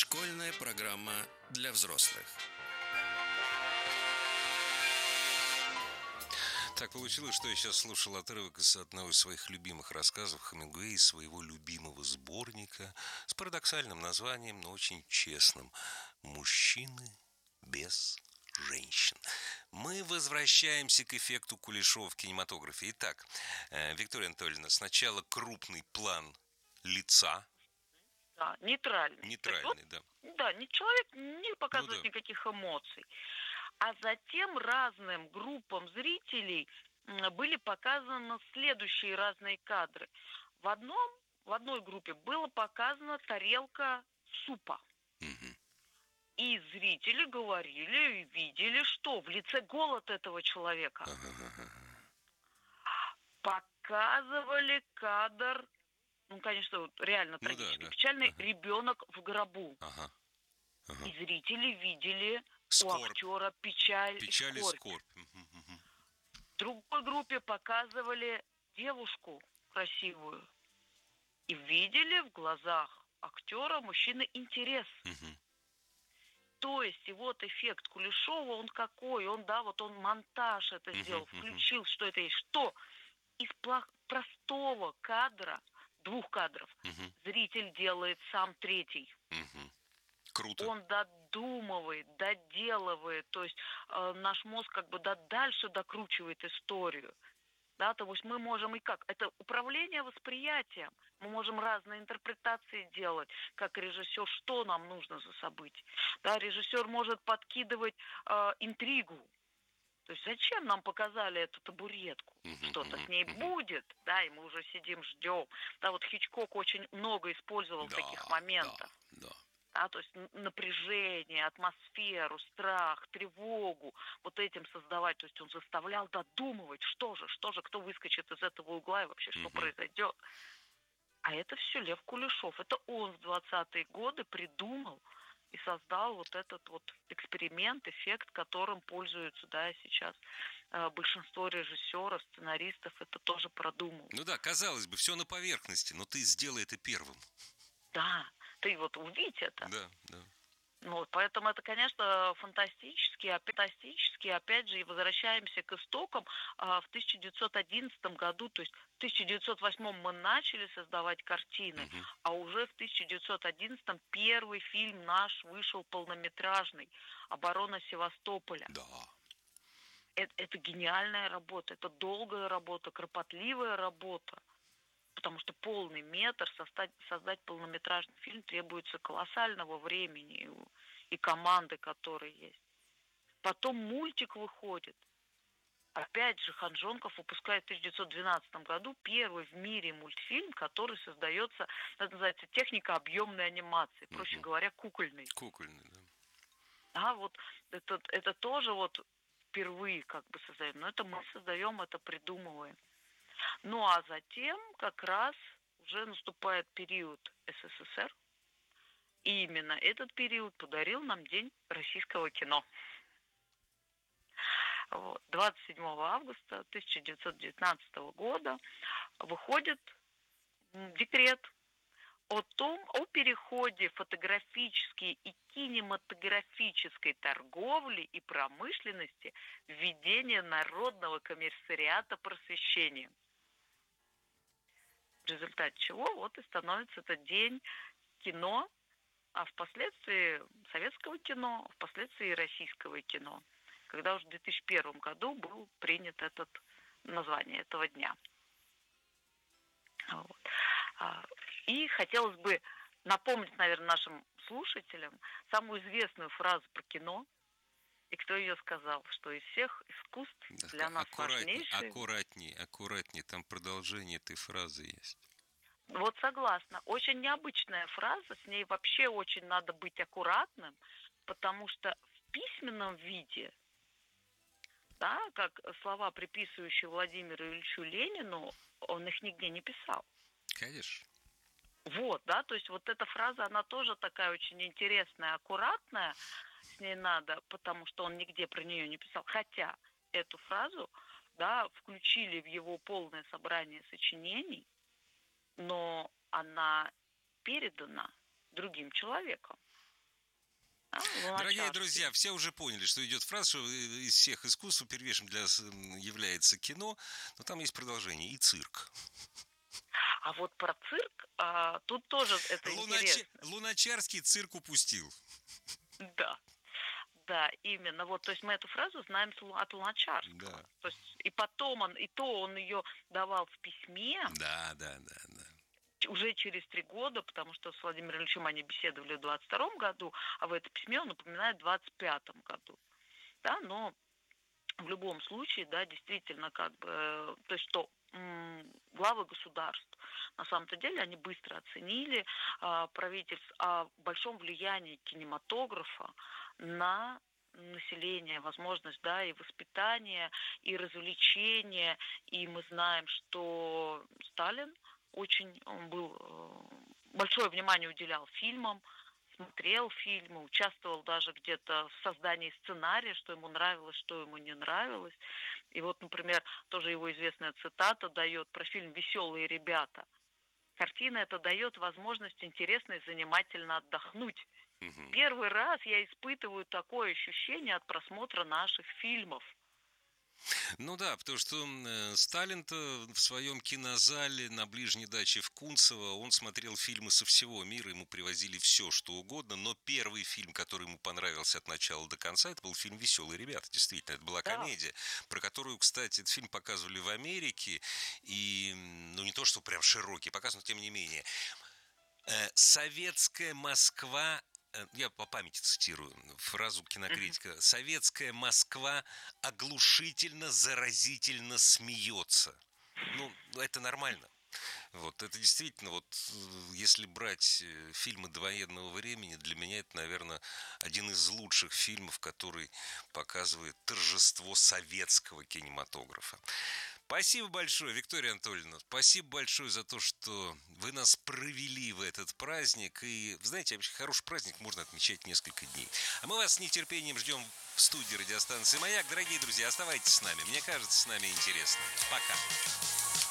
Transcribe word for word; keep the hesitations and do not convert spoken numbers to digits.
Школьная программа для взрослых. Так получилось, что я сейчас слушал отрывок из одного из своих любимых рассказов Хемингуэя, из своего любимого сборника с парадоксальным названием, но очень честным: «Мужчины без женщин». Мы возвращаемся к эффекту Кулешова в кинематографе. Итак, Виктория Анатольевна, сначала крупный план лица. Да, нейтральный. Нейтральный, вот, да. Да, не человек не показывает Ну да. никаких эмоций. А затем разным группам зрителей были показаны следующие разные кадры. В одном, в одной группе была показана тарелка супа. Угу. И зрители говорили и видели, что в лице голод этого человека. Ага. Показывали кадр, ну, конечно, вот реально Ну, трагически да, да. печальный, Ага. ребенок в гробу. Ага. Ага. И зрители видели Скорбь. у актера печаль, Печаль и и скорбь. скорбь. Угу, угу. В другой группе показывали девушку красивую. И видели в глазах актера мужчины интерес. Угу. То есть, и вот эффект Кулешова, он какой? Он, да, вот он монтаж это Мгм, сделал, мгм. включил, что это есть. Что из плох- простого кадра, двух кадров, Угу. зритель делает сам третий. Угу. Круто. Он додумывает, доделывает, то есть э, наш мозг как бы да, дальше докручивает историю. Да, то есть мы можем и как? Это управление восприятием. Мы можем разные интерпретации делать, как режиссер, что нам нужно за событие. Да, режиссер может подкидывать э, интригу. То есть зачем нам показали эту табуретку? Мгм, Что-то мгм, с ней мгм. будет, да, и мы уже сидим, ждем. Да, вот Хичкок очень много использовал Да, таких моментов. да, да. Да, то есть напряжение, атмосферу, страх, тревогу вот этим создавать. То есть он заставлял додумывать, что же, что же, кто выскочит из этого угла и вообще что Мгм. произойдет. А это все Лев Кулешов. Это он в двадцатые годы придумал и создал вот этот вот эксперимент, эффект, которым пользуются, да, сейчас э, большинство режиссеров, сценаристов. Это тоже продумал. Ну да, казалось бы, все на поверхности, но ты сделай это первым. Да, ты вот увидь это. Да, да. Ну, вот, поэтому это, конечно, фантастически, опять, фантастически, опять же, и возвращаемся к истокам. А, в тысяча девятьсот одиннадцатом году, то есть в тысяча девятьсот восьмом мы начали создавать картины, Мгм. а уже в тысяча девятьсот одиннадцатом первый фильм наш вышел полнометражный «Оборона Севастополя». Да. Это, это гениальная работа, это долгая работа, кропотливая работа. Потому что полный метр, создать, создать полнометражный фильм требуется колоссального времени и, и команды, которые есть. Потом мультик выходит. Опять же, Ханжонков выпускает в тысяча девятьсот двенадцатом году первый в мире мультфильм, который создается, это называется техника объемной анимации, проще Мгм. говоря, кукольной. Кукольный, да. Да, вот это, это тоже вот впервые как бы создаем. Но это мы создаем, это придумываем. Ну а затем как раз уже наступает период СССР. И именно этот период подарил нам День российского кино. Вот. двадцать седьмого августа тысяча девятьсот девятнадцатого года выходит декрет о том, о переходе фотографической и кинематографической торговли и промышленности в ведение Народного комиссариата просвещения. В результате чего вот и становится этот день кино, а впоследствии советского кино, а впоследствии российского кино, когда уже в две тысячи первом году был принят этот название этого дня. Вот. И хотелось бы напомнить, наверное, нашим слушателям самую известную фразу про кино, и кто ее сказал, что из всех искусств Да, для нас аккуратней, важнейшее... аккуратней, аккуратней, там продолжение этой фразы есть. Вот согласна. Очень необычная фраза, с ней вообще очень надо быть аккуратным, потому что в письменном виде, да, как слова, приписывающие Владимиру Ильичу Ленину, он их нигде не писал. Конечно. Вот, да, то есть вот эта фраза, она тоже такая очень интересная, аккуратная, с ней надо, потому что он нигде про нее не писал. Хотя эту фразу, да, включили в его полное собрание сочинений, но она передана другим человеком. А, Дорогие Луначарский. друзья, все уже поняли, что идет фраза, что из всех искусств первейшим для с- является кино, но там есть продолжение и цирк. А вот про цирк, а, тут тоже это Луначе- интересно. Луначарский цирк упустил. Да, да, именно. Вот, то есть мы эту фразу знаем с Лу- от Луначарского. Да. То есть и потом он, и то он ее давал в письме Да, да, да, да. ч- уже через три года, потому что с Владимиром Ильичем они беседовали в двадцать втором году, а в этом письме он упоминает в двадцать пятом году. Да, но в любом случае, да, действительно, как бы, э, то есть что м, главы государств, на самом-то деле, они быстро оценили а, правительств о большом влиянии кинематографа на население, возможность, да, и воспитания, и развлечения. И мы знаем, что Сталин очень он был, э, большое внимание уделял фильмам, смотрел фильмы, участвовал даже где-то в создании сценария, что ему нравилось, что ему не нравилось. И вот, например, тоже его известная цитата дает про фильм «Веселые ребята». Картина эта дает возможность интересно и занимательно отдохнуть. Мгм. Первый раз я испытываю такое ощущение от просмотра наших фильмов. Ну да, потому что э, Сталин-то в своем кинозале на ближней даче в Кунцево, он смотрел фильмы со всего мира, ему привозили все, что угодно, но первый фильм, который ему понравился от начала до конца, это был фильм «Веселые ребята», действительно, это была Да, комедия, про которую, кстати, этот фильм показывали в Америке, и, м, ну не то, что прям широкий показ, но тем не менее. Э, Советская Москва, э, я по памяти цитирую фразу мгм, кинокритика, советская Москва оглушительно, заразительно смеется. Ну, это нормально. Вот, это действительно, вот, э, если брать э, фильмы довоенного времени, для меня это, наверное, один из лучших фильмов, который показывает торжество советского кинематографа. Спасибо большое, Виктория Анатольевна. Спасибо большое за то, что вы нас провели в этот праздник. И, знаете, вообще хороший праздник можно отмечать несколько дней. А мы вас с нетерпением ждем в студии радиостанции «Маяк». Дорогие друзья, оставайтесь с нами. Мне кажется, с нами интересно. Пока.